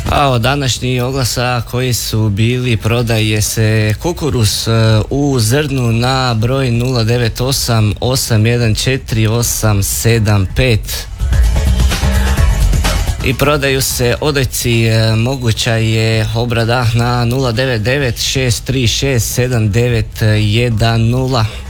A od današnjih oglasa koji su bili, prodaje se kukuruz u zrnu na broj 098 814 875 i prodaju se odojci, moguća je obrada na 099 636 7910.